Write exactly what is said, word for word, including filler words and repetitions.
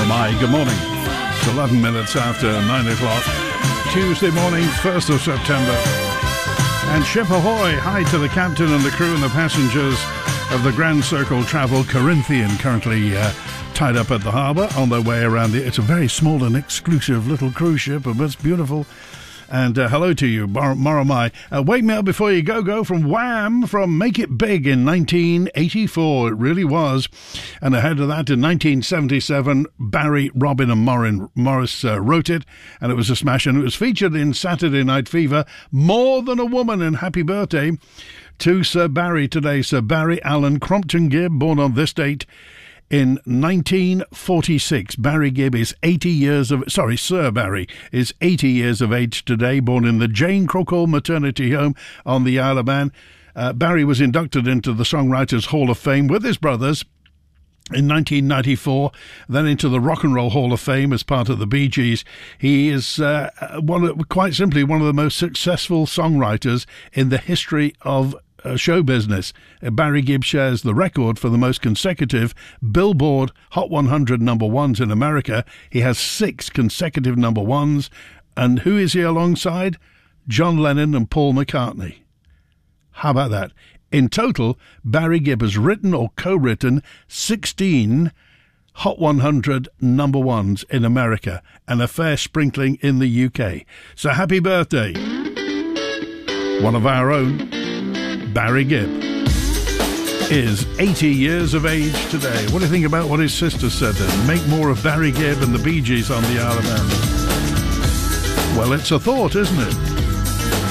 Moromai, good morning. It's eleven minutes after nine o'clock. Tuesday morning, first of September. And ship ahoy! Hi to the captain and the crew and the passengers of the Grand Circle Travel Corinthian, currently uh, tied up at the harbour on their way around the... It's a very small and exclusive little cruise ship, but it's beautiful. And uh, hello to you, Mor- Moromai. Uh, Wake Me Up Before You Go Go from Wham! From Make It Big in nineteen eighty-four. It really was. And ahead of that, in nineteen seventy-seven, Barry, Robin and Morin, Morris uh, wrote it, and it was a smash. And it was featured in Saturday Night Fever, More Than a Woman. And happy birthday to Sir Barry today. Sir Barry Allen Crompton Gibb, born on this date in nineteen forty-six. Barry Gibb is eighty years of... Sorry, Sir Barry is eighty years of age today, born in the Jane Crookall Maternity Home on the Isle of Man. Uh, Barry was inducted into the Songwriters Hall of Fame with his brothers in nineteen ninety-four, then into the Rock and Roll Hall of Fame as part of the Bee Gees. He is uh, one of, quite simply one of the most successful songwriters in the history of Uh, show business. Uh, Barry Gibb shares the record for the most consecutive Billboard Hot one hundred number ones in America. He has six consecutive number ones. And who is he alongside? John Lennon and Paul McCartney. How about that? In total, Barry Gibb has written or co-written sixteen Hot one hundred number ones in America and a fair sprinkling in the U K. So happy birthday. One of our own, Barry Gibb, is eighty years of age today. What do you think about what his sister said then? Make more of Barry Gibb and the Bee Gees on the Isle of Man. Well, it's a thought, isn't it?